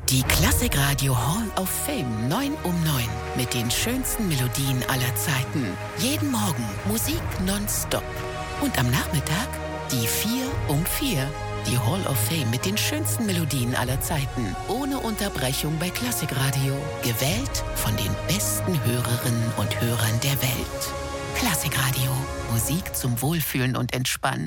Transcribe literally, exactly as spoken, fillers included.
Die Klassikradio Hall of Fame neun um neun mit den schönsten Melodien aller Zeiten. Jeden Morgen Musik nonstop. Und am Nachmittag die vier um vier. Die Hall of Fame mit den schönsten Melodien aller Zeiten. Ohne Unterbrechung bei Klassikradio. Gewählt von den besten Hörerinnen und Hörern der Welt. Klassikradio. Musik zum Wohlfühlen und Entspannen.